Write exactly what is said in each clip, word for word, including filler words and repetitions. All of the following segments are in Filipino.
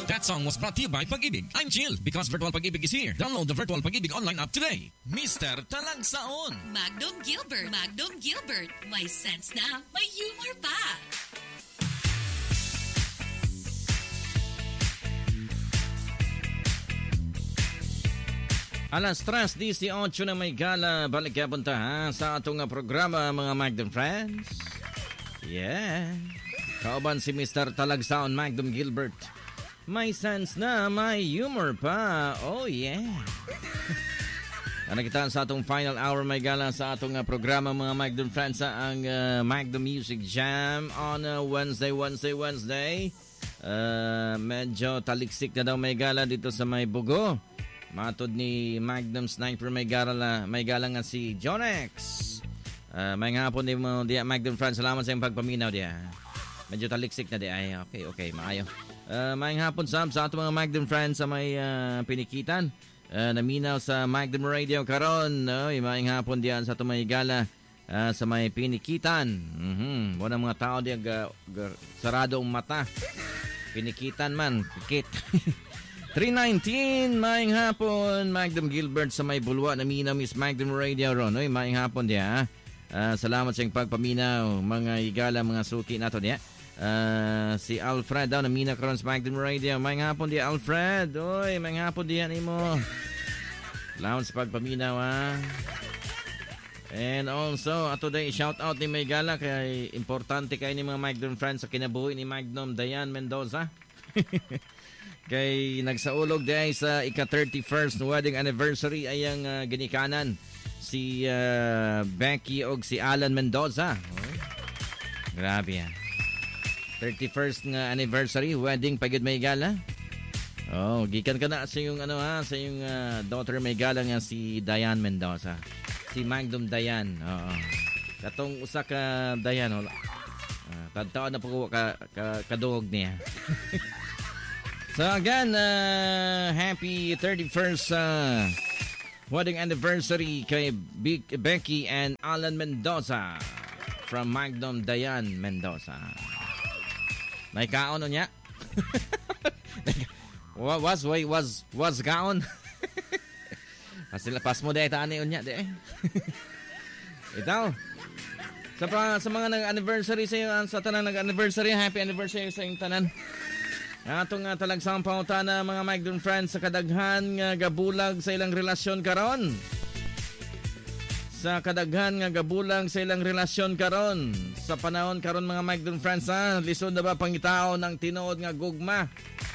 That song was brought to you by Pag-ibig. I'm chill because Virtual Pag-ibig is here. Download the Virtual Pag-ibig online app today. Mister Talagsaon. Magnum Gilbert. Magnum Gilbert. May sense na, may humor pa. Alas tres dieciocho na may gala. Balik kaya punta ha, sa atong programa mga Magnum Friends. Yeah. Kauban si Mister Talagsaon Magnum Gilbert. May sense na, may humor pa. Oh yeah. Nakitaan sa atong final hour may gala sa atong uh, programa mga Magnum Friends sa ang uh, Magnum Music Jam on uh, Wednesday, Wednesday, Wednesday. Uh, medyo taliksik na daw may gala dito sa may Bugo. Matod ni Magnum Sniper may gala, may gala nga si Jonex. Uh, may nga po ni mo diya Magnum Friends. Salamat sa iyong pagpaminaw diya. Medyo taliksik na diya. Ay, okay, okay, maayo. Uh, may hapon Sam sa ato mga Magnum Friends sa may uh, pinikitan. Uh, naminaw sa Magnum Radio karon. Uh, may hapon diyan sa ato may gala uh, sa may pinikitan. Mhm. Wala mga tao diya ga, ga, sarado ang mata. Pinikitan man, pikit. three nineteen, maing hapon, Magnum Gilbert sa may bulwa na minaw Miss Magnum Radio ron. Oy, maing hapon diya. Uh, salamat sa iyong pagpaminaw, mga igala, mga suki nato diya. Uh, si Alfred daw na minaw karon sa Magnum Radio. Maing hapon diya, Alfred. Oy, maing hapon diya ni mo. Salamat sa pagpaminaw ha. And also, ato day shout out ni may gala kay importante kay ni mga Magnum Friends sa kinabuhi ni Magnum Dayan Mendoza. Kay nagsaulog dahil sa ika thirty-first wedding anniversary ayang uh, ginikanan si uh, Becky og si Alan Mendoza. Oh, grabe yan. thirty-first nga anniversary wedding pagid may gala. Oh, gikan ka na sa yung ano ha, sa yung uh, daughter may gala nga si Diane Mendoza. Si Magnum Dayan. Oo. Katong usa ka Dayan wala. Uh, Tadtaon na po ka, ka kadungog niya. So again, uh, happy thirty-first uh, wedding anniversary kay Big Becky and Alan Mendoza from Magnum Dayan Mendoza. May kaon niya? was wait was was kaon? Pasila pas mo dai tani unya de. Itaw. Sa pa, sa mga nag-anniversary sa iyo, sa tanang nag-anniversary, happy anniversary sa iyong tanan. Atong uh, talagsang pangutana mga Magnum Friends sa kadaghan nga gabulag sa ilang relasyon karon. Sa kadaghan nga gabulag sa ilang relasyon karon. Sa panahon karon mga Magnum Friends ha, lisod na ba pangitaon ng tinuod nga gugma?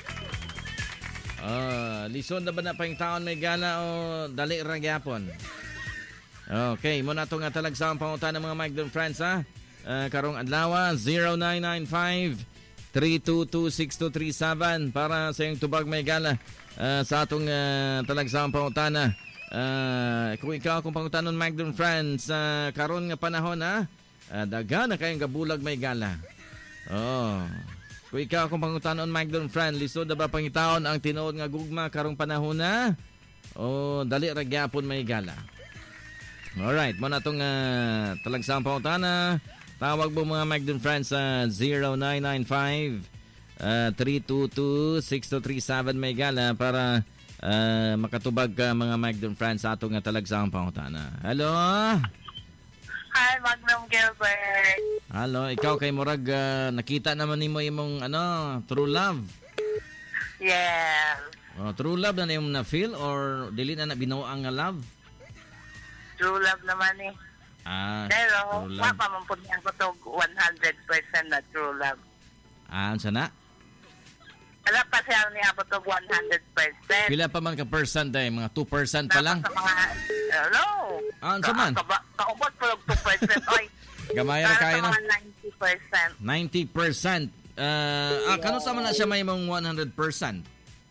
Uh, lisod na ba na pangitaon may gala o dali ra gyapon? Okay, muna ito nga talagsang pangutana mga Magnum Friends ha. Uh, karong adlaw zero nine nine five three two two six two three seven para sa iyong tubag may gala uh, sa atong uh, talagsang pangutana. Uh, kung ikaw kung pangutanon Magnum Friends uh, karon nga panahon ha, uh, daga na kayong gabulag may gala. Oh. Kung ikaw kung pangutanon Magnum Friends, lisod na ba pangitaon ang tinuod nga gugma karong panahon na? O dali ra gyapon may gala. Alright, muna itong uh, talagsang pangutana. Tawag mo mga Magnum Friends sa zero nine nine five three two two six two three seven may gala para uh, makatubag ka mga Magnum Friends sa atong talagsang pangutana. Hello? Hi, Magnum Gilbert. Hello, ikaw kay Murag, uh, nakita naman ni mo yung ano, true love. Yes. Oh, true love na na yung na-feel or dili na na binuang nga love? True love naman eh. Ah, pero mapamumpunihan ko to one hundred percent na true love. Ah, ano na? Wala pa siya niya po to one hundred percent. Pila pa man ka percent day? Mga two percent pa lang? Sa mga, hello? Ah, ano man? Kaubot po lang two percent. Oy, gamay ra kayo na? ninety percent. ninety percent. Uh, ah, kano sa man na siya may mong one hundred percent?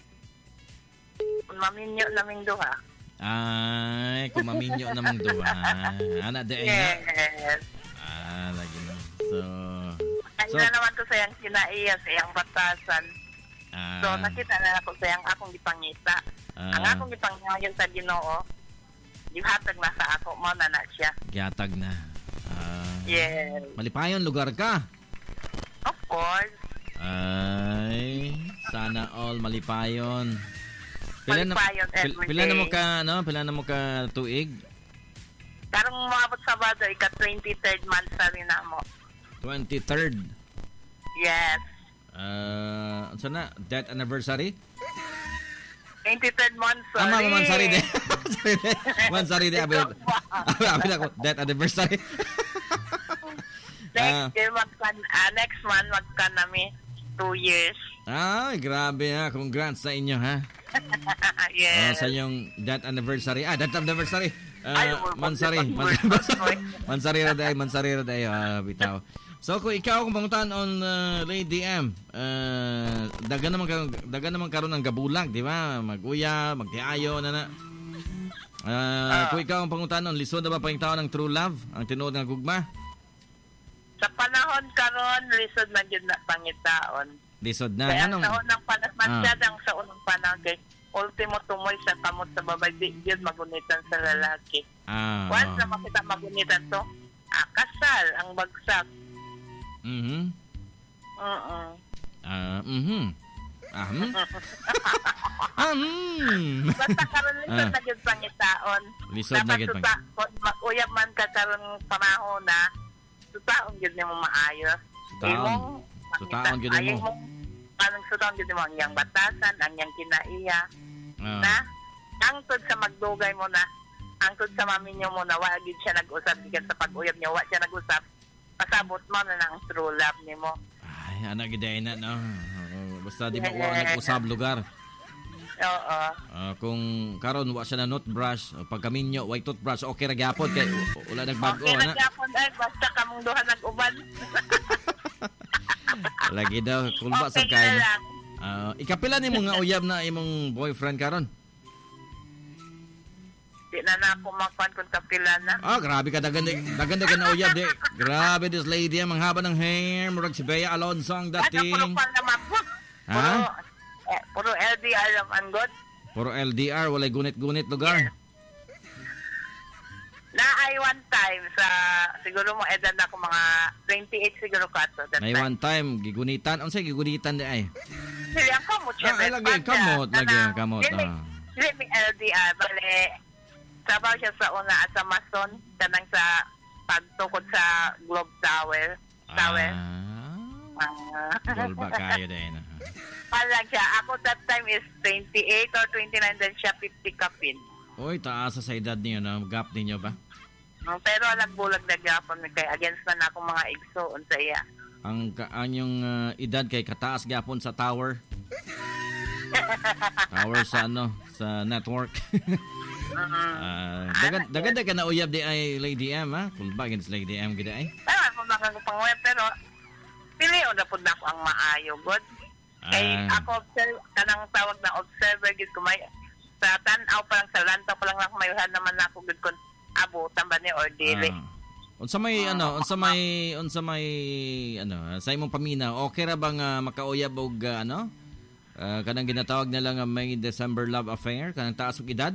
Maminyo naming duha. Ay, kung maminyo namang duha. Ana, de yes. Nga. Ah, lagi na. So, ano so, na naman to sa yung kinaiya, sa yung batasan. Ah, so, nakita na ako sa yung akong gipangita. Ah, ang akong gipangayon sa Ginoo, gihatag na sa ako, mo na na siya. Gihatag na. Ah, yes. Malipayon, lugar ka? Of course. Ay, Sana all malipayon. Pila na, Malipayon pil, every pila na mo day. ka, ano? Pila na mo ka tuig? Karong maabot Sabado, ika twenty-third month sa rin na mo. twenty-third. Yes. Uh, ano na? Death anniversary? twenty-third month, sorry. Ama, mansari de. Mansari de. Abi abi ako. Death anniversary. Next Ah. year, magkan, ah, next month, magkan nami two years. Ay, grabe ha. Congrats sa inyo ha. Ah, Yes. sa inyong death anniversary. Ah, death anniversary. Ay, Uh, wala, mansari. wala, Mansari. wala. Mansari ra day, mansari ra day. Ah, bitaw. So kung ikaw kung pangutan on uh, Lady M, uh, dagan naman ka, dagan naman karon ng gabulag, di ba? Mag-uya, magtiayo na na. Uh, Ah. kung ikaw ang pangutan on, lisod na ba pang tao ng true love, ang tinuod nga gugma? Sa panahon karon, lisod na yun na pangitaon. Lisod na. Kaya Anong? sa unang panahon, Ah. masyadang sa unang panahon, kay ultimo tumoy sa kamot sa babae, di yun magunitan sa lalaki. Ah. Once na makita magunitan to, ah, kasal ang bagsak. Mhm. Mm-mm. Ah, mhm. Ah, hmm. Ah, hmm. Basta karon lisod Ah. na yun pangitaon. Lisod na gyud pang- Dapat suta, kung mag-uyab man ka karon panahon na, sutaon yun mo maayos. Sutaon. Imong Sutaon gyud Ayaw mo. mong anong sutaon yun mo ang iyang batasan, ang iyang kinaiya. Ah. Na, angtod sa magdugay mo na, angtod sa maminyo mo na, wala gid siya nag-usap, gikan sa pag-uyab niya, wala siya nag-usap, pasabot mo na ng true love ni mo. Ay, anak giday na no. Oo, basta di Yeah. mo wa nag-usab lugar. Oo. Ah, kung karon wa siya na toothbrush, pag kaminyo white toothbrush, okay ra gyapon kay u- wala nagbago Okay ana. na gyapon ay, basta kamong duha nag-uban. Lagi daw kulba sa Okay kain. na lang. Ah, ikapila nimo nga uyab na imong boyfriend karon? Di na na ako makuhan kung kapila na. Ah, grabe ka dagan dagan dagan na uyab di. Grabe this lady ang haba ng hair, murag si Bea Alonso ang Ano, puro dating. pa naman po. Ha? Puro, eh, puro L D R lang ang good. Puro L D R, walay gunit-gunit lugar. Na ay one time sa, siguro mo edad na ako mga twenty-eight siguro ka to. That May time. one time gigunitan, unsay gigunitan di ay? Sili ang kamot siya. Ah, ay, lagi, kamot, lagi ang kamot, ah. Sili may L D R, bale, trabaho siya sa una at sa Mason, kanang sa pagtukod sa Globe Tower. Tower. Ah, Ah. Golba kayo din. Palang siya. Ako that time is twenty-eight or twenty-nine, then siya fifty kapin. Oy, taas sa edad niyo na gap ninyo ba? Mm, Pero nagbulag na gapon kay against na ako mga igsoon sa iya. Ang ka- anyong uh, edad kay kataas gyapon sa tower. Tower sa ano, sa network. Ah, dagan dagan ka na uyab di ay Lady M ha. Kulba against Lady M gid ay. Pero ako makakapangweb, pero pili o na po na ako ang maayo, good. Kay Ah. ako, observe, kanang tawag na observer, gid ko may, sa tanaw pa lang, sa lantaw pa lang ako mayuhan naman na ako, good ko, abutan ba ni or dili. Ah. Unsa may ano, unsa may unsa may ano, sa imong pamina, okay ra bang uh, makauyab og uh, ano? Uh, kanang ginatawag nila nga may December love affair, kanang taas og edad?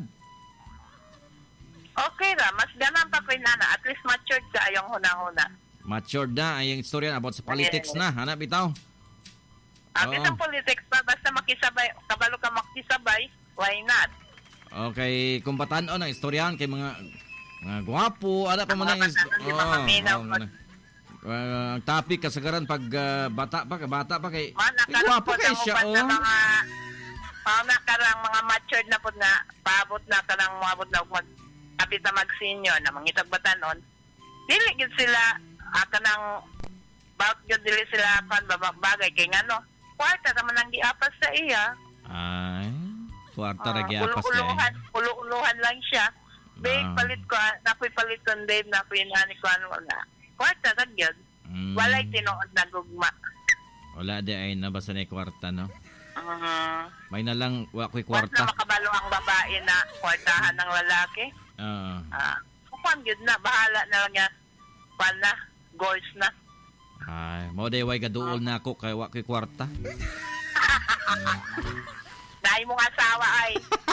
Okay ra, mas ganang pa ko nana, at least matured ka ayong huna-huna. Matured na ay ang istorya about sa politics na, hanap bitaw. Ang Oo. isang politics pa, basta makisabay, kabalo ka makisabay, why not? Okay, kung batan-on ang istoryahan kay mga mga gwapo, ada pa man ang Mga bata, di ba, maminaw oo, pa. ano. Uh, ang topic kasagaran pag uh, bata pa, bata pa kay Man, eh, gwapo nakarang kay po siya, na oh. mga, pao nakarang mga matured na po na, paabot na ka ng maabot na mag, kapit na mag-senior na mangitag batanon, dili gid sila, aka ng, bakit gid dili sila kan bagay, kay nga no, kwarta naman ang giapas sa iya. Ay, kwarta ra Ah, giapas niya. ulu-uluhan, ulu-uluhan lang siya. Babe, Ah. palit ko, ah, napoy palit ko, babe, napoy nani ko, ano na. Kwarta, nagyod. Mm. Walay tinuod na gugma. Wala di ay nabasa na kwarta, no? Uh, May na lang, wa ko'y Once na kwarta. makabalo ang babae na kwartahan ng lalaki, Ah, ah, kupan yun na, bahala na lang niya. Kupan na, goals na. ay, mo day way gaduol na ako kay wa ko'y kwarta. Dahil mong asawa ay.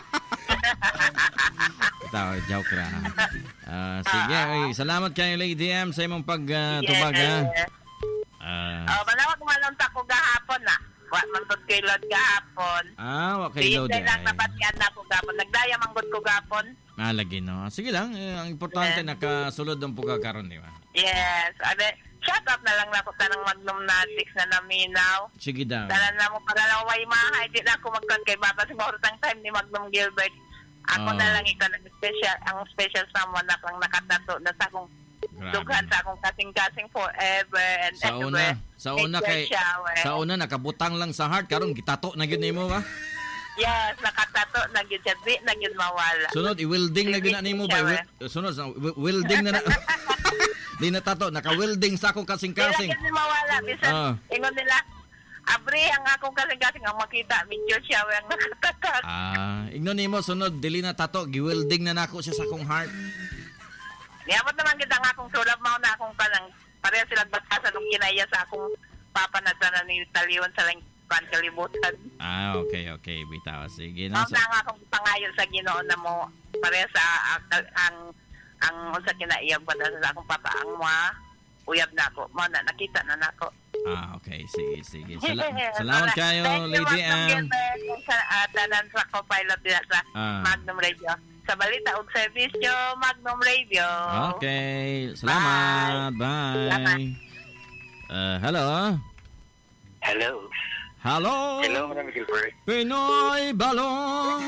Tawa, joke ra. Ah, sige, oy, salamat kayo Lady M sa imong pagtubag ha. Yes. Ah, Oh, manawag manong tako gahapon na. wa man pod kay load gahapon. Ah, wa kay load. Hindi lang napatyan na ko gapon. Nagdaya man gud ko gapon. Ah, lagi no. Sige lang, eh, ang importante yeah. nakasulod ang pagkakaroon, di ba? Yes. Ade, shout out na lang na ko tanang Magnum Natics na naminaw. Sige daw. Dala na mo para lang way mahay. Di na ako magkan kay Bata siguro tang time ni Magnum Gilbert. Ako oh. na lang ikaw ang special, ang special someone na kang nakatato na sa akong dughan sa akong kasing-kasing forever and sa ever. Una, sa una kay sa una nakabutang lang sa heart karon gitato na gyud nimo ba? Yes, nakatato na gyud siya, di na gyud mawala. Sunod i-welding na gyud na nimo ba? Sunod welding na na. Di na tato, naka-welding sa akong kasing-kasing. Di na gyud mawala bisan uh. ingon nila Abre ang akong kasing-kasing ang makita medyo siya ang nakatatat. Ah, ignon nimo sunod dili na tato, gi-welding na nako siya sa akong heart. Niyabot naman kita nga akong sulab mao na akong kanang pareha sila batasan nung kinaya sa akong papa na tanan ni Talion sa lang kalibutan. Ah, okay, okay. Bitaw. Sige na. Mao na nga akong pangayon sa Ginoo na mo pareha sa ang ang, ang unsa kinaiya batasan sa akong papa ang mga uyab na ako. Mao na nakita na nako. Ah, okay. Sige, sige. Sala- salamat kayo, Lady Ann. Sa uh, tanan sa co-pilot dito sa ah. Magnum Radio. Sa balita og servisyo, Magnum Radio. Okay. Salamat. Bye. Bye. Uh, hello. Hello. Hello. Hello, Madam Gilbert. Pinoy Balong.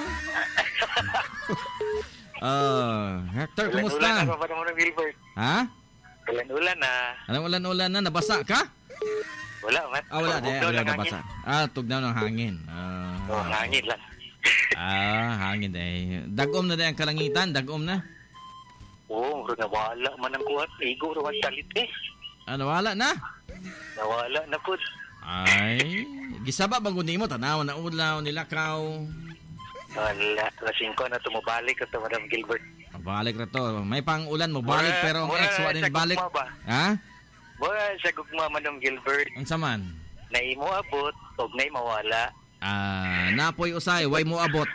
uh, Hector, kumusta? Ulan-ulan na, Madam Gilbert. Ha? Ulan-ulan na. Anong ulan-ulan na? Nabasa ka? Wala, Mat. Ah, wala. Di, wala nabasa. Ah, tugnaw ng hangin. Uh, oh, hangin lang. ah, hangin eh. Dagom na din ang kalangitan? Dagom na? Oo, oh, nawala man ang kuhat. Igo, rawan talit eh. Ah, nawala na? Nawala na po. Ay, gisaba bang kundi mo? Tanaw na ulaw, nilakaw. Wala, lasing ko na tumubalik ito, Madam Gilbert. Balik na to. May pang ulan mo, balik mura, pero ang ex wa din balik. Ha? Mura sa gugma, Madam Gilbert. Ang saman? Naimo abot, og nay mawala. Ah, napoy usay, way mo abot.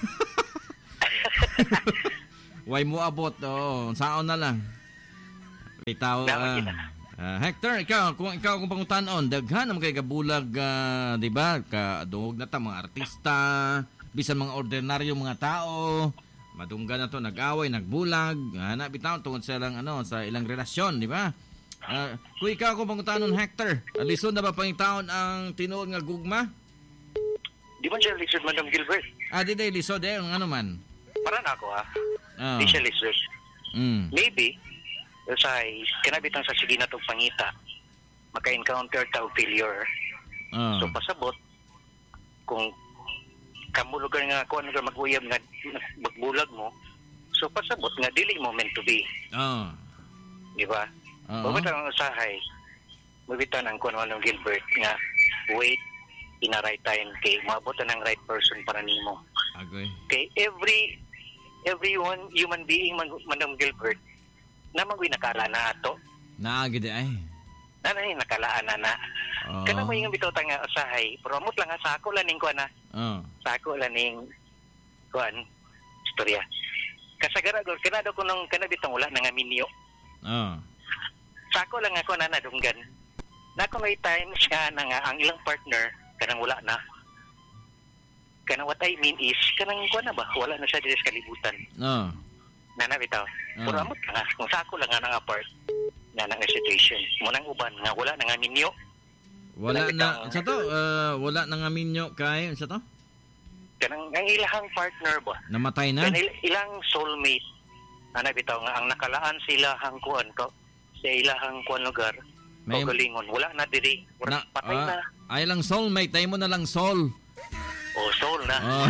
Way mo abot, oh, saon na lang. Bitaw, uh, uh, Hector, ikaw, kung ikaw kung pangutanon, daghan naman kay kabulag, uh, di ba? Kadungog na ta mga artista, bisan mga ordinaryo mga tao, madunggan na to, nag-away, nagbulag, hanap bitaw tungod sa ilang ano, sa ilang relasyon, di ba? Uh, kung ikaw kung pangutanon, Hector, lison na ba pangitaon ang tinuod nga gugma? Di ba siya lisod, Madam Gilbert? Ah, di day lisod eh, ano man? Para na ako, ha? Oh. Di siya lisod. Mm. Maybe, say, kinabitang sa sige na itong pangita, maka-encounter ta og failure. Oh. So, pasabot, kung kamulugan nga ako, ano ka mag-uyab nga magbulag mo, so pasabot nga, dili mo meant to be. Oh. Di ba? Oo. Mabitang ang usahay, mabitang ang kuwan ng Gilbert nga, wait in a right time kay maabutan ng right person para nimo. Agoy. Kay every everyone human being man, Madam Gilbert na magwi nakala na ato. Naagid ay. Nanay nakalaan na na. Oh. Kana mo yung bitaw nga usahay, promote lang nga sa ako laning kuan na. Oh. Sa ako laning kuan istorya. Kasagara gor kanado ko nung kana bitong wala nga minyo. Oh. Sa ako lang ako na nadunggan. Na ako may times nga na nga ang ilang partner kanang wala na. Kanang what I mean is, kanang kuha na ba? Wala na siya dito sa kalibutan. Oo. Nana bitaw. Oh. Puro amot ka nga. Kung sa ako lang nga nang apart, na nang situation. Munang uban, nga wala na nga minyo. Wala na, sa to, uh, wala na nga minyo kay, sa to? Kanang ang ilahang partner ba? Namatay na? Kanang ilang soulmate. Nana bitaw nga, ang nakalaan sila hang kuhan ko, sa ilahang kuhan lugar, may... o galingon. Wala na diri. Na, patay uh, na. Ay lang soulmate, tayo mo na lang soul. Oh, soul na. Oh.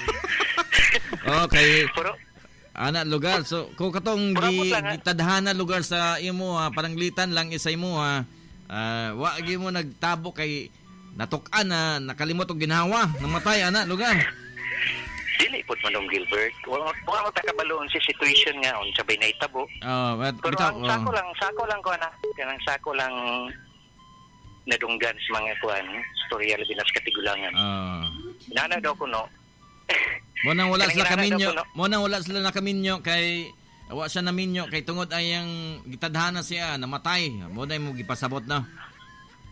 Okay. Pero, ana lugar, so kung katong gi, gitadhana lugar sa imo ha, paranglitan lang isa imo ha. Uh, wa gi mo nagtabo kay natuk-an na nakalimot og ginhawa, namatay ana lugar. Dili pud Manong Gilbert. Wala mo ta kabaloon si situation nga on sabay na itabo. Oh, but pero bitaw, ang sako oh. lang, sako lang ko na. Kanang sako lang nadunggan sa mga kuan, storya labi na sa katigulangan. Oh. Nana daw ko no. Mo nang wala sila kaminyo, mo nang wala sila nakaminyo kay wa siya naminyo kay tungod ay ang gitadhana siya namatay. Mo na mo gipasabot na.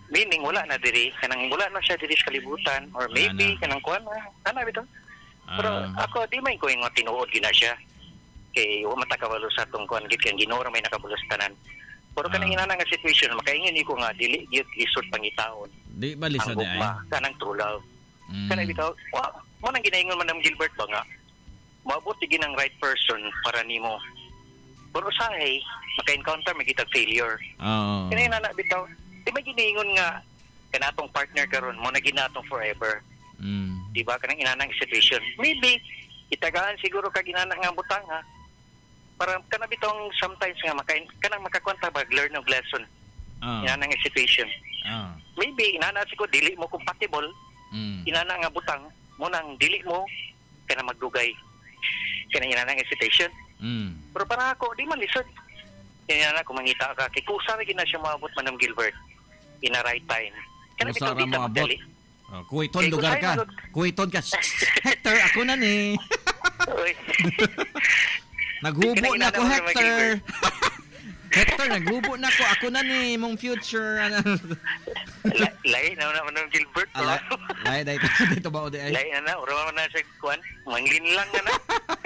meaning wala na diri, kanang wala na siya diri sa kalibutan, or maybe Ana. kanang kuan na, ano bitaw? Pero Ah. ako, di man ko yung mga tinuod gina siya. Kay wa matakabalo sa tong kuan gid kang Ginoo ra may nakabulos tanan. Pero kanang Ah. inana nga situation, makaingin ko nga dili gyud lisod pangitaon. Di ba lisod Ang ay? gugma, kanang true love. Mm. Kana bitaw, wa mo nang ginaingon man ng Gilbert ba nga. Maabot gid ang right person para nimo. Pero usahay, maka-encounter magitag failure. Oo. Kaya na bitaw, di ba ginaingon nga kanatong partner karon mo na ginatong forever. Mm. Di ba kanang inanang situation. Maybe itagaan siguro ka ginana nga butang ha. Para kana bitong sometimes nga makain kanang makakwanta ba learn of lesson. Ah. Inanang situation. Ah. Maybe inana siguro dili mo compatible, Mm. inana nga butang mo nang dili mo kana magdugay. Kana inanang situation. Mm. Pero para ako, di man lisod. Kaya na, kung mangita ka, kay kusa na gina siya maabot man ng Gilbert in a right time. Kaya Kusa bitaw ra di ta moabot. magdali. Oh, kuiton Eh, lugar kusay ka. magod- Kuiton ka. Hector, ako na ni. Uy. Naghubo Kanang na ko, inana mo Hector. mag-Gilbert. Hector, naghubo na ko. Ako na ni, mong future. Ano? La- Lain na naman ng Gilbert. Ala, lahi, dito, dito ba o di ay? Lain na na. Ura na siya kuwan. Manglin lang na na.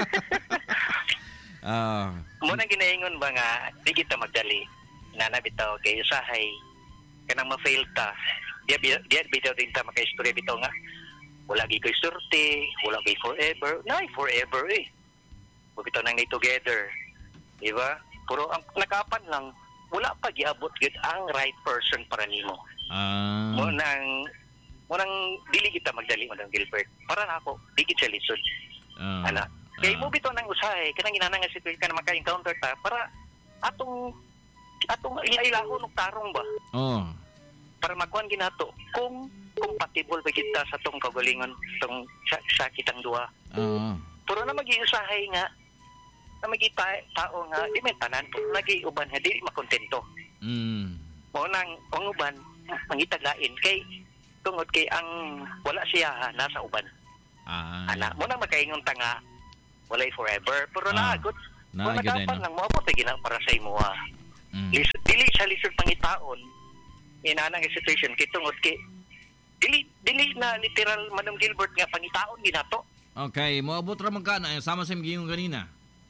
Ah. Muna ginaingon ba nga, di kita magdali. Nana bitaw, kay usahay. Kanang ma-fail ta. Diya, diya bitaw din ta maka-istorya bitaw nga. Wala gi ko'y surte. Wala gi forever. Nay, forever eh. Bitaw nang ni together. Diba? Pero ang nakapan lang, wala pa giabot gid ang right person para nimo. Ah. Mo nang mo nang dili kita magdali Madam Gilbert. Para na ako, di kita lisod. Ah. Ana. Kay Ah. mo bitaw nang usahay, kanang inana nga situation ka na maka-encounter ta para atong atong ilailahon og tarong ba Oh. para makuan ginato kung compatible ba kita sa tong kagalingon tong sa, sa kitang duha. Oo. Pero na magi-usahay nga na magita tao nga di man tanan pero lagi uban nga dili makontento. Mm. Mo nang ang uban mangitaglain kay tungod kay ang wala siya ha, nasa uban. Ah. Ana, mo nang makaingon ta nga walay forever pero Ah. naagot. Na Wala gyud ay dapat no. lang mo abot gina para sa imo ha. Mm. Lis- dili siya lisod pangitaon inana nga situation kay tungod kay dili dili na literal Madam Gilbert nga pangitaon ginato. Okay, moabot ra man ka na sama sa imong ganina.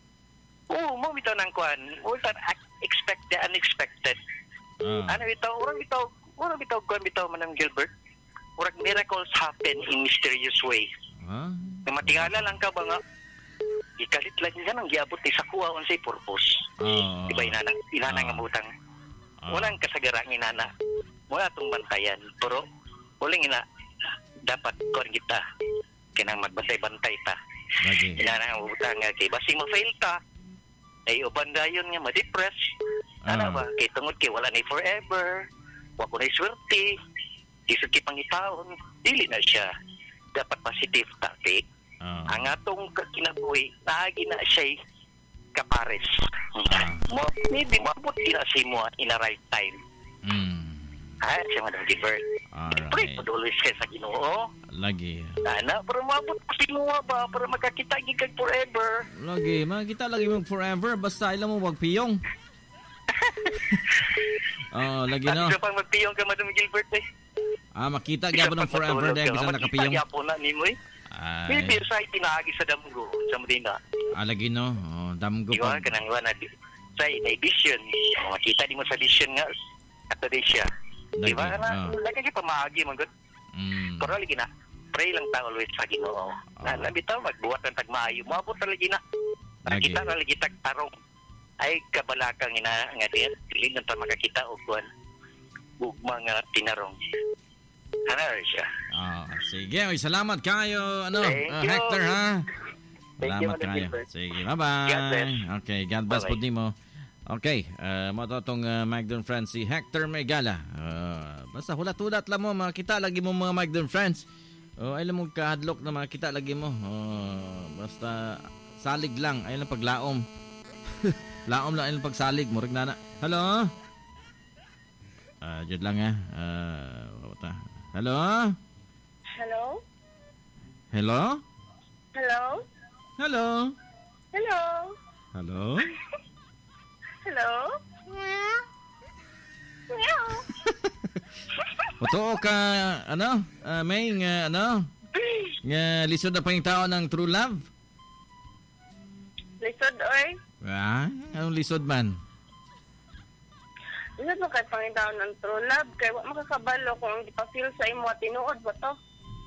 Oo, mo bitaw nang kuan. Mo bitaw ac- expect the unexpected. Ah. Ano bitaw, urang bitaw, urang bitaw kuan bitaw Madam Gilbert. Urang miracles happen in mysterious way. Ha? Nga matingala lang ka ba nga ikalit lang nga nang giabot ni sa kuha unsay purpose. Ah. Diba inana, inana Ah. nga butang. Ah. Walang kasagara ng inana. Wala itong bantayan. Pero, uling ina, dapat kuhan kita. Kinang magbantay-bantay ta. Lagi. Inana nga butang nga kay basing ma-fail ta. Ay uban dayon nga ma-depress. Ano Ah. ba? Kay tungod kay wala na forever. Wa ko na swerte. Isod kay pangitaon. Dili na siya. Dapat positive ta. Kay Ah. ang atong kinabuhi, naagi na siya kapares. Ah. Mo, maybe mabot na si mo in a right time. Mm. Ha, siya Madam Gilbert. Pray Alright. po dulos kayo sa Ginoo. Lagi. Ana, pero mabot po si mo ba para magkakita gigag forever. Lagi, makita lagi mo forever basta ilang mo wag piyong. Oh, lagi no. Ano pang magpiyong ka Madam Gilbert eh. Ah, makita gyapon ng forever dahil bisan nakapiyong. Kaya po na ni mo eh. Ay. Maybe sa itinaagi sa damgo sa Medina. Ah, lagi no. Oh, damgo Di ba? pa. Kanang wala na. Sa may vision. Makita di mo sa vision nga. Ato di siya. Di ba? Lagi. Na, Ah. lagi ka pamaagi man good. Mm. Pero lagi na. Pray lang ta always sa Ginoo. Na Ah. bitaw magbuhat ng tagmaayo. Moabot ta lagi na. Lagi. Nakita na lagi tagtarong. Ay kabalakang ina nga din. Dili na ta makakita og kuan. Ug mga tinarong. Ano siya? Ah, sige, oy, salamat kayo ano, Thank ah, you. Hector ha. Thank you, Salamat Madam kayo. Gilbert. Sige, bye-bye. God bless. Okay, God bless po Bye-bye. nimo. Okay, uh, mo to tong uh, Magdon Friends si Hector Megala. Uh, basta hulat-hulat lang mo, makita lagi mo mga Magdon Friends. Oh, ay lang mo kahadlok na makita lagi mo. Oh, basta salig lang, ay lang paglaom. Laom lang ay lang pagsalig mo rig nana. Hello? Ah, uh, jud lang ha. Uh, Hello? Hello? Hello? Hello? Hello? Hello? Hello? Hello? Meow. Meow. Totoo ka, ano, uh, may, nga, ano, nga lisod na pangitao ng true love? Lisod, oy. Ah, anong lisod man? Lisod mo kay pangitao ng true love. Kaya wala makakabalo kung di pa feel sa imo at tinuod ba to?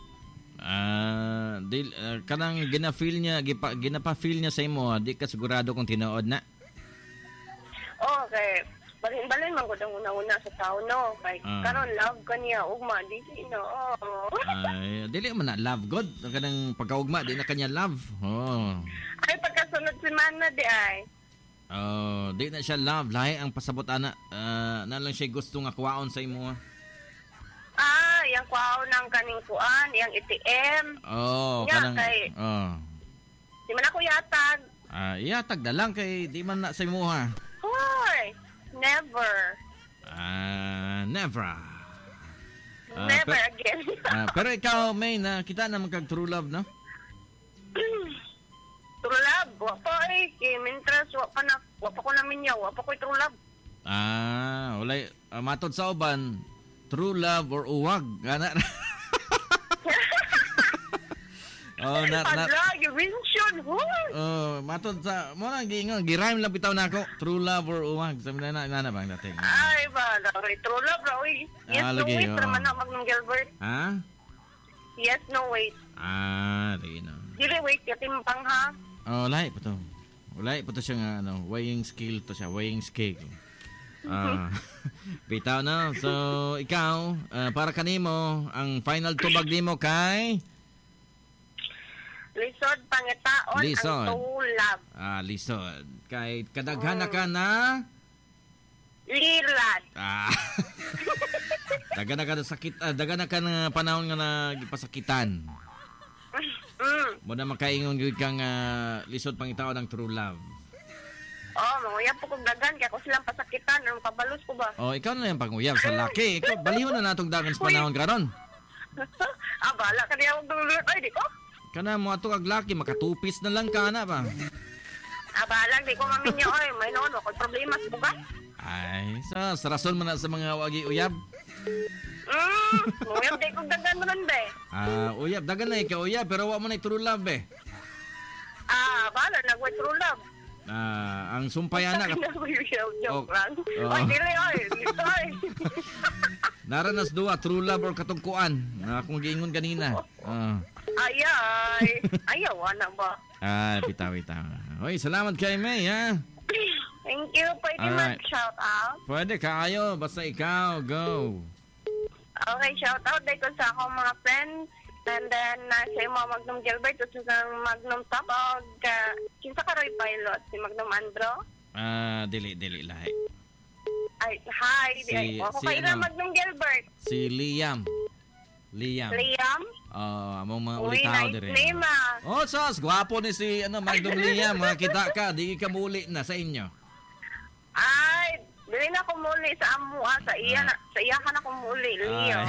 Ah, uh, uh, kanang gina-feel niya, gipa, ginapa-feel niya sa imo, di ka sigurado kung tinuod na? Oo, kay balin-balin man ko ang una-una sa tao, no? Kay Ah. karon love ka niya, ugma, di no. Oh. Ay, dili man na love god, kanang pagkaugma di na kanya love. Oh. Ay, pagkasunod si Mana, di ay. Oh, di na siya love, lahi ang pasabot ana. Uh, na lang siya gusto nga kuwaon sa imo. Ah, yang kuaw ng kaning kuan, yang A T M. Oh, Ya, kanang kay- oh. Di man ako yatag. Ah, iya tag na lang kay di man na sa imo ha. Hoy, never. Ah, never. Ah, never pe- again. Ah, pero ikaw may nakita na magkag true love, no? True love, wa pa eh. Kay mintras, wa pa na, wa pa ko namin yaw, wa pa ko true love. Ah, walay uh, matod sa uban, true love or uwag. Ana. Oh, na na. Ala, you mentioned, hoy. Oh, matod sa mo na gingon, girime lang bitaw nako. True love or uwag. Sabi na na na bang dating. Ay, ba, okay, true love, ra, uy. Yes, Ah, no, lagi, wait, oh. naman ako mag Gilbert. Ha? Yes, no, wait. Ah, di na. Dili, wait, katimpang ha. Oh, lahi po to. Lahi po to siya nga, ano, weighing skill to siya, weighing scale. Ah, bitaw na. So, ikaw, ah, para kanimo, ang final tubag nimo kay Lisod, pangitaon, Lisod. ang tulab. ah, lisod. Kay kadaghan na ka na Lilad. ah, daghan na ka na sakit, ah, daghan na ka na panahon nga na gipasakitan. Mm. Mo na makaingon gyud kang ah, lisod pangitaon ng true love. Oh, manguyab po kong dagan, kaya ko silang pasakitan, anong kabalos ko ba? Oh, ikaw na yung panguyab sa laki. Ikaw, baliw na natong dagan sa panahon karon. ah, bala ka niya huwag dululot. Ay, di ko. Kana mo ato kag laki, makatupis na lang ka na ba? Ah, bala, di ko maminyo. Ay, may noon, ako problema sa bugas. Ay, sa, sa rason mo na sa mga wagi uyab. Mm, manguyab, di kong dagan mo nun, be. Ah, uyab, dagan na ikaw uyab, pero wa mo na true love eh. Ah, bala, nag-wait true love. Ah, ang sumpayana ka. Joke Oh. lang. Oh. Ay, dili, ay. Dito, ay. Naranas duwa, true love or katungkuan. Na akong giingon kanina. Ah. Ay, ay. Ayaw, na ba? Ah, bitaw, bitaw. Hoy, salamat kay May, ha? Thank you. Pwede Alright. mag-shout out. Pwede kaayo, basta ikaw, go. Okay, shout out din ko sa akong mga friends. And then, uh, sa mga Magnum Gilbert at sa Magnum Top. O, uh, kinsa ka Roy Pilot? Si Magnum Andro? Ah, dili, dili, lahi. Ay, hi. Si- Ay, ako si kayo ano? na Magnum Gilbert. Si Liam. Liam. Liam? Oh, among mga Uy, ulitaw nice dire. name ah. Oh, sos, gwapo ni si ano, Magnum Liam. Mga kita ka, di ka muli na sa inyo. Ay, dili na ko muli sa amo ah. Sa iya, na, sa iya ka na ko muli, Liam.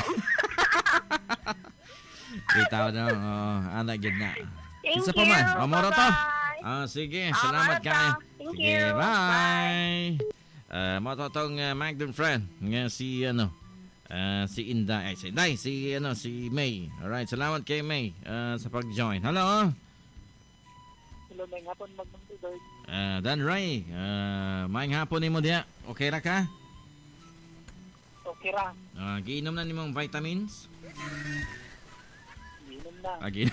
Bitaw na, oh, anak yun na. Thank Isa pa you. man, mamoro to. Bye-bye. Ah, sige, Ah, salamat mamoro to. kayo. Thank Sige, you. bye. Uh, matotong uh, Magnum friend nga si ano, uh, si Inday, ay si Inday, si ano, si May. Alright, salamat kay May uh, sa pag-join. Hello. Hello, may hapon mag-Gilbert. Uh, Dan Ray, uh, maayong hapon nimo diha. Okay ra ka? Okay ra. Uh, giinom na nimong vitamins? Inom na. Ah, giinom.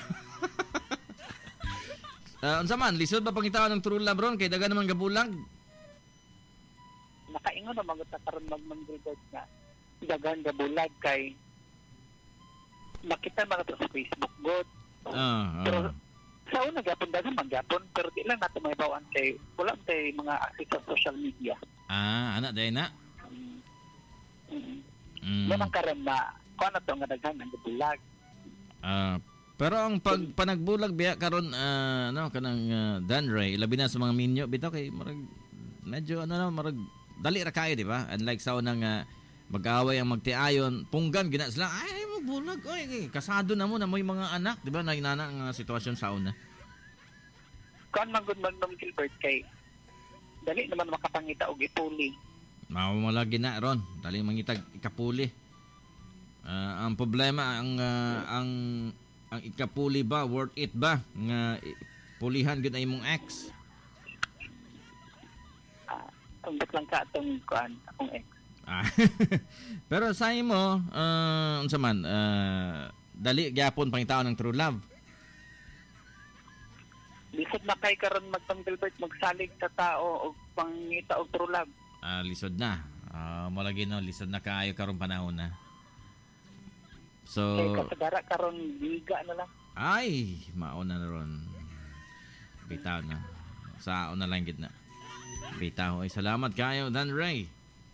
uh, unsa man, lisod ba pangitaon ng true love ron kay daga naman gabulag? Nakaingon na mga karon mag-Gilbert nga. Dagan ga bulag kay nakita mga to sa Facebook god. Ah, Pero ah. sa una gapon dagan man gapon pero di lang nato may bawaan kay wala tay mga active sa social media. Ah, anak day na. Mm. Mm. Lamang karon na kuan na to nga daghan ang bulag. Ah, pero ang pag panagbulag biya karon ah, ano kanang uh, Dan Ray, labi na sa mga minyo bitaw kay marag medyo ano na marag dali ra kayo, di ba? Unlike sa unang uh, mag-away ang magtiayon, punggan gina sila, ay magbulag, oy, kasado na mo na may mga anak, di ba? Nainana ang uh, sitwasyon sa una. Kuan man gud man Gilbert kay dali naman makapangita og ipuli. Mao mo lagi na ron, dali mangitag ikapuli. Uh, ang problema ang uh, ang ang ikapuli ba worth it ba nga pulihan gud ay imong ex? Ah, tumbok lang ka atong kuan akong ex. Ah. Pero sa imo uh, unsa man uh, dali gyapon pangitaon ng true love. Lisod na kay karon magpang-Gilbert magsalig sa tao og pangita og true love. Ah, lisod na. Ah, uh, malagi no lisod na kaayo karon panahon na. So, kay kasagara karon biga na lang. Ay, mauna na ron. Bitaw na. Sao na lang gid na. Bitaw ay salamat kayo Dan Ray.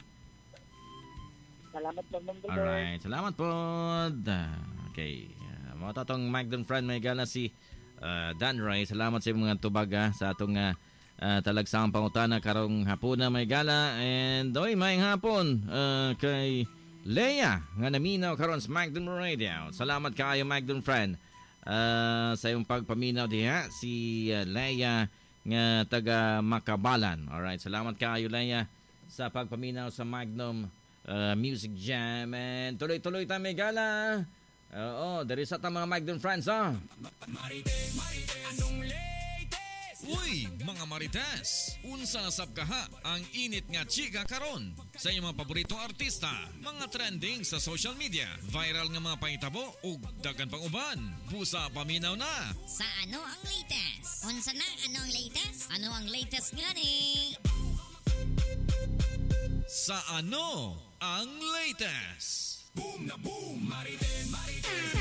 Salamat po Ma'am Gilbert. Alright, salamat po. Okay. Uh, mga tatong Magdon friend may gala si uh, Dan Ray. Salamat sa mga tubag ha, sa atong uh, uh, talagsang pangutana karong hapon na may gala. And oy, may hapon uh, kay Leia nga naminaw karon sa Magdon Radio. Salamat kaayo Magdon friend uh, sa iyong pagpaminaw diha si uh, Leia nga taga Makabalan. Alright, salamat kaayo Leia sa pagpaminaw sa Magnum uh, Music Jam. And tuloy-tuloy tayo may gala. Oo, uh, dari sa ta mga Magdon friends ha. Uy, mga Marites! Unsa sab kaha ang init nga chika karon sa inyong mga paboritong artista, mga trending sa social media, viral nga mga pangitabo ug daghan pang uban. Busa paminaw na. Sa ano ang latest? Unsa na ano ang latest? Ano ang latest ngani? Sa ano ang latest? Boom na boom, Mariten, Marites.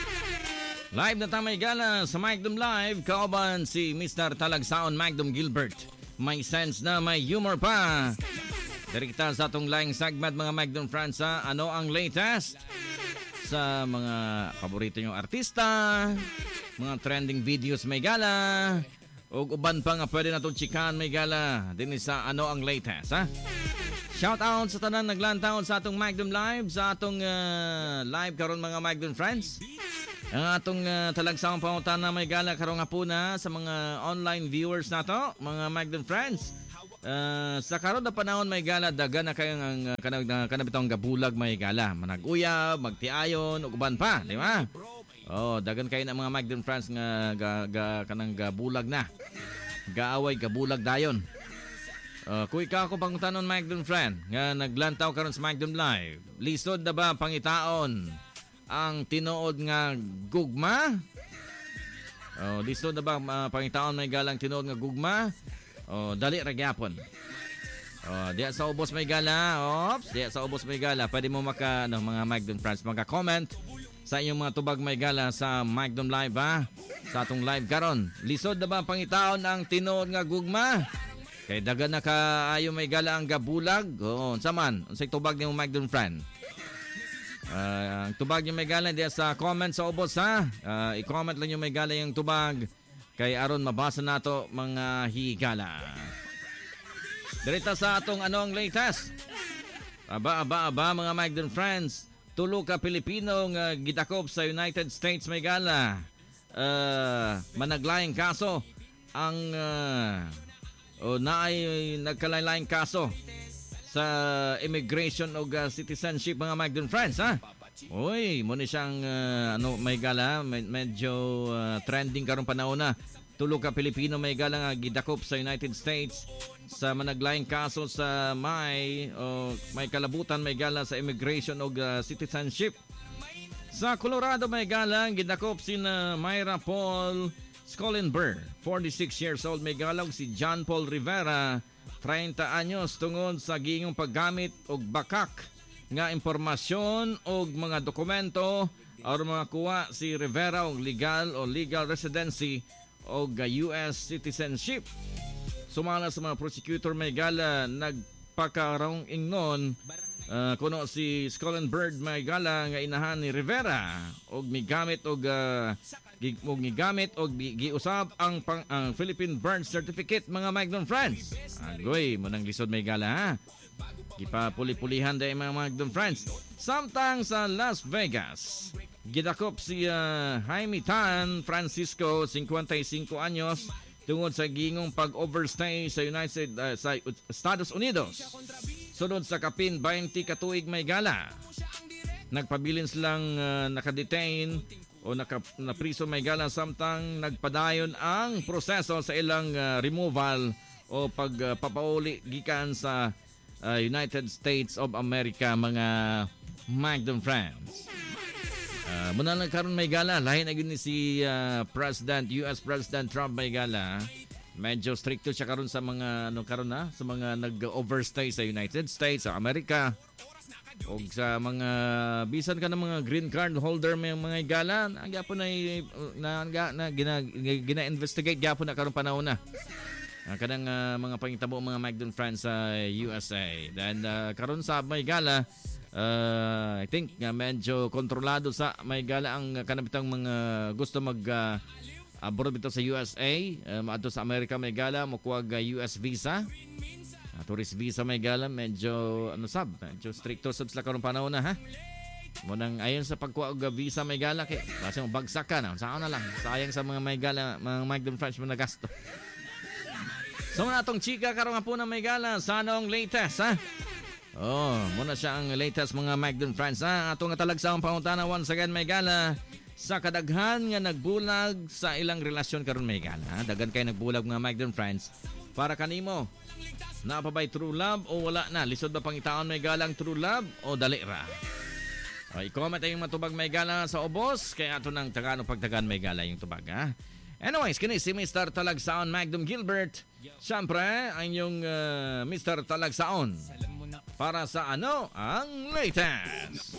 Live na tamay gala sa Magdom Live, kauban si Mister Talagsaon Magdom Gilbert. May sense na may humor pa. Direkta sa atong laing segment mga Magdom friends ha, ano ang latest sa mga paborito nyong artista, mga trending videos may gala, o uban pa nga pwede natong chikahan may gala din sa ano ang latest ha. Shout out sa tanan naglantaon sa atong Magdom Live, sa atong uh, live karon mga Magdom friends. Ang atong uh, talagsang pangutana may gala karong hapuna sa mga online viewers nato, mga Magdon friends. Uh, sa karon na panahon may gala daga na kayo ang uh, kanang kanabitong gabulag may gala, manag-uyab, magtiayon, ug uban pa, di ba? Oh, dagan kayo na mga Magdon friends nga ga, ga, kanang gabulag na. Gaaway gabulag dayon. Uh, kung ikaw ako pangutanon Magdon friend nga naglantaw karon sa Magdon Live, lisod na ba pangitaon ang tinuod nga gugma? Oh, lisod na ba uh, pangitaon may galang tinuod nga gugma? Oh, dali ra gyapon. Oh, diya sa ubos may gala. Ops, diya sa ubos may gala. Pwede mo maka ano, mga Magdon friends maka-comment sa inyong mga tubag may gala sa Magdon Live ha. Sa atong live karon. Lisod na ba pangitaon ang tinuod nga gugma? Kay dagan na ka ayo may gala ang gabulag. Oh, unsa man? Unsay tubag nimo Magdon friend? Uh, ang tubag yung may gala diya sa comment sa ubos ha. Uh, i-comment lang yung may gala yung tubag kay aron mabasa nato mga higala. Direta sa atong anong latest. Aba aba aba mga Magdon friends, tulo ka Pilipino nga gidakop sa United States may gala. Uh, managlaing kaso ang uh, o naay nagkalain-laing kaso sa immigration o uh, citizenship mga Magdon friends ha. Uy, muna siyang uh, ano may gala med- medyo uh, trending karong panahon na. Tulo ka Pilipino may gala nga gidakop sa United States sa managlaing kaso sa may o may kalabutan may gala sa immigration o uh, citizenship. Sa Colorado may gala gidakop sina Myra Paul Scollenberg, forty-six years old may gala, si John Paul Rivera thirty anyos tungod sa gingong paggamit og bakak nga impormasyon og mga dokumento aron makakuha si Rivera og legal o legal residency og U S citizenship. Sumala sa mga prosecutor may gala nagpakarong ingnon uh, kuno si Scollenberg may gala nga inahan ni Rivera og migamit og uh, og gigamit og giusab ang pang, ang Philippine birth certificate mga Magdon friends. Agoy, munang lisod may gala ha. Gipapuli-pulihan day mga Magdon friends. Samtang sa Las Vegas, gidakop si uh, Jaime Tan Francisco, fifty-five anyos, tungod sa gingong pag-overstay sa United uh, sa Estados Unidos. Sunod sa kapin twenty ka tuig may gala. nagpabilin silang uh, nakadetain o naka, napriso may gala samtang nagpadayon ang proseso sa ilang uh, removal o pagpapauli uh, gikan sa uh, United States of America mga Magdom friends. Uh, muna lang karon may gala lahi na gini si uh, President U S President Trump may gala. Medyo stricto siya karon sa mga ano karon na sa mga nag-overstay sa United States sa Amerika. O sa mga bisan ka ng mga green card holder may mga igala, ang gyapon na na, na, na gina, gina-investigate gyapon na karon panahon na. Uh, kanang uh, mga pangitabo mga Magdon friends sa uh, U S A. Then uh, karon sa may gala, uh, I think uh, medyo kontrolado sa may gala ang kanabitang mga gusto mag uh, abroad dito sa U S A, um, ato sa Amerika may gala mokuha uh, U S visa. Uh, tourist visa may gala medyo ano sab, medyo stricto sab sila karon panahon na ha. Munang ayon sa pagkuha og visa may gala kay basta mo bagsak ka na, saan na lang. Sayang sa mga may gala, mga Magdon French mo na gasto. So muna atong chika karon nga po na may gala sa anong latest ha. Oh, muna siya ang latest mga Magdon Friends ha. Atong talagsaong pangutana once again may gala. Sa kadaghan nga nagbulag sa ilang relasyon karon may gala. Daghan kay nagbulag mga Magdon Friends. Para kanimo, napabay true love o wala na? Lisod ba pangitaon may galang true love o dali ra? O, i-comment ay yung matubag may gala sa ubos. Kaya ato ng Tagano pagtagan may gala yung tubag ha. Anyways, kini si Mister Talagsaon Magdom Gilbert. Siyempre, ang yung uh, Mister Talagsaon. Para sa ano ang latest.